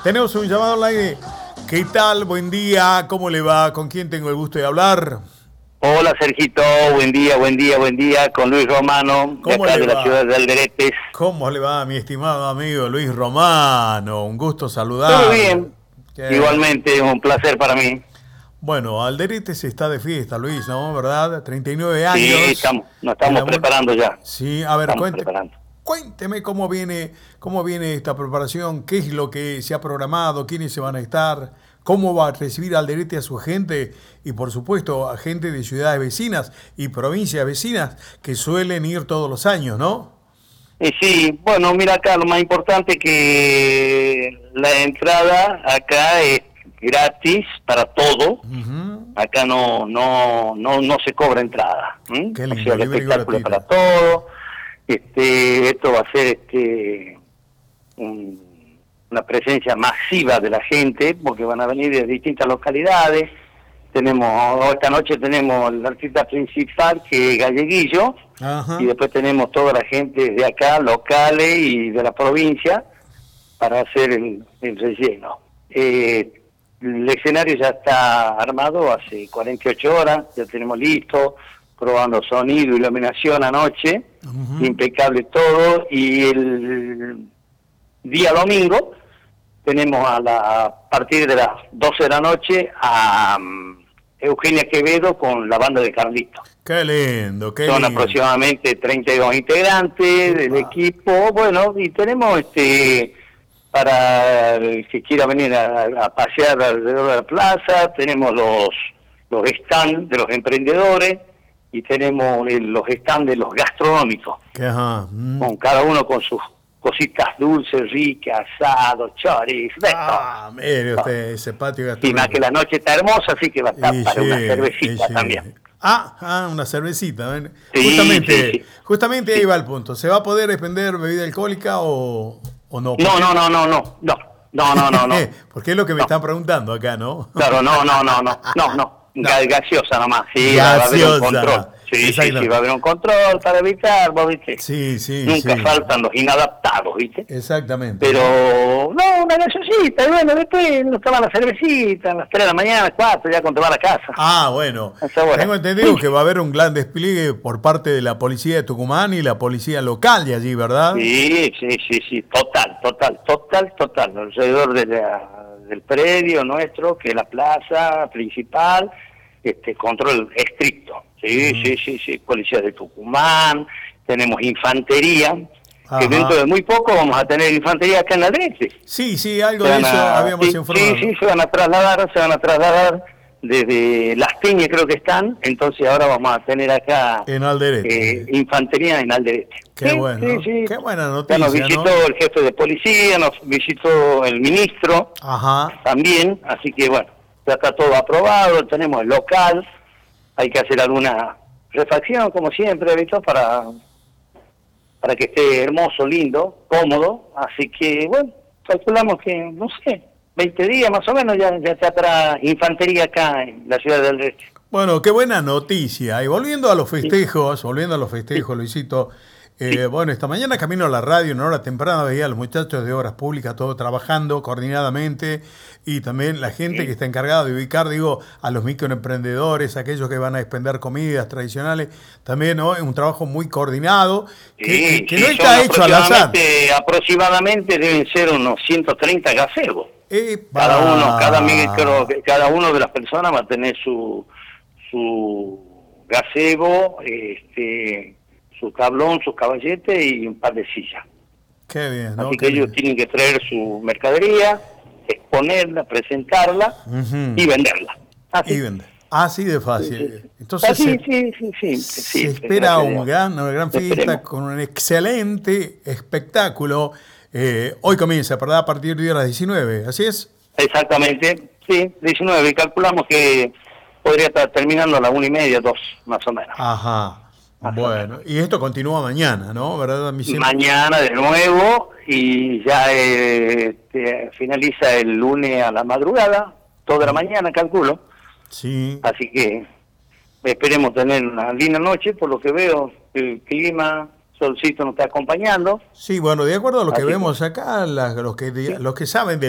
Tenemos un llamado al aire. ¿Qué tal? Buen día. ¿Cómo le va? ¿Con quién tengo el gusto de hablar? Hola, Sergito. Buen día, buen día, buen día. Con Luis Romano, de acá de la ciudad de Alderetes. ¿Cómo le va, mi estimado amigo Luis Romano? Un gusto saludarlo. Todo bien. Igualmente, un placer para mí. Bueno, Alderetes está de fiesta, Luis, ¿no? ¿Verdad? 39 años. Sí, nos estamos preparando ya. Sí, a ver, cuénteme cómo viene esta preparación, qué es lo que se ha programado, quiénes se van a estar, cómo va a recibir Alderete a su gente y, por supuesto, a gente de ciudades vecinas y provincias vecinas que suelen ir todos los años, ¿no? Sí, bueno, mira acá, lo más importante que la entrada acá es gratis para todo. Acá no se cobra entrada. Qué lindo, o sea, el espectáculo es para todo. Esto va a ser una presencia masiva de la gente, porque van a venir de distintas localidades. Esta noche tenemos el artista principal, que es Galleguillo. Ajá. Y después tenemos toda la gente de acá, locales y de la provincia, para hacer el relleno. El escenario ya está armado hace 48 horas, ya tenemos listo, probando sonido, iluminación anoche, impecable todo, y el día domingo tenemos a partir de las 12 de la noche a Eugenia Quevedo con la banda de Carlito. Qué lindo, qué Son lindo. aproximadamente 32 integrantes del equipo, bueno, y tenemos para el que quiera venir a pasear alrededor de la plaza, tenemos los stands de los emprendedores y tenemos los stands de los gastronómicos, con cada uno con sus cositas dulces, ricas, asado, choris, mire usted, ese patio gastronómico. Y más que la noche está hermosa, así que va a estar para una cervecita también. Una cervecita. Sí, justamente ahí va el punto. ¿Se va a poder expender bebida alcohólica o no? No. Porque es lo que me están preguntando acá, ¿no? Claro, no. Gaseosa nomás, sí, gaseosa. Va a haber un control. Sí, va a haber un control para evitar, vos viste. Sí. Nunca faltan los inadaptados, viste. Exactamente. Pero, una gaseosita, y bueno, después nos toman la cervecita, a las 3 de la mañana, a las 4, ya cuando va a la casa. Bueno. Tengo entendido que va a haber un gran despliegue por parte de la policía de Tucumán y la policía local de allí, ¿verdad? Sí, total. Alrededor del predio nuestro, que es la plaza principal, control estricto. Sí, policía de Tucumán, tenemos infantería, que dentro de muy poco vamos a tener infantería acá en Alderetes. Sí, algo de eso habíamos informado. Sí, se van a trasladar desde Las Piñas, creo que están, entonces ahora vamos a tener acá en Alderete. Infantería en Alderete. Qué bueno, qué buena noticia. Ya nos visitó el jefe de policía, nos visitó el ministro también, así que bueno, ya está todo aprobado, tenemos el local. Hay que hacer alguna refacción, como siempre, ¿visto? Para que esté hermoso, lindo, cómodo. Así que, bueno, calculamos que, 20 días más o menos ya está atrás infantería acá en la ciudad de Alderete. Bueno, qué buena noticia. Y volviendo a los festejos, Luisito, bueno, esta mañana camino a la radio, en hora temprana, veía a los muchachos de Obras Públicas todos trabajando coordinadamente y también la gente que está encargada de ubicar, a los microemprendedores, aquellos que van a expender comidas tradicionales, también, ¿no? Es un trabajo muy coordinado que no está hecho al azar. Aproximadamente deben ser unos 130 gazebos. Cada uno de las personas va a tener su gazebo, su tablón, sus caballetes y un par de sillas. Qué bien, ¿no? Así que ellos tienen que traer su mercadería, exponerla, presentarla y venderla. Así de fácil. Entonces se espera una gran fiesta con un excelente espectáculo. Hoy comienza, ¿verdad? A partir de las 19, ¿así es? Exactamente, sí, 19. Y calculamos que podría estar terminando a las 1:30, 2, más o menos. Bueno, y esto continúa mañana, ¿no? ¿Verdad? Mañana de nuevo y ya finaliza el lunes a la madrugada, toda la mañana, calculo. Sí. Así que esperemos tener una linda noche, por lo que veo, el clima, solcito nos está acompañando. Sí, bueno, de acuerdo a lo que vemos acá, los que saben de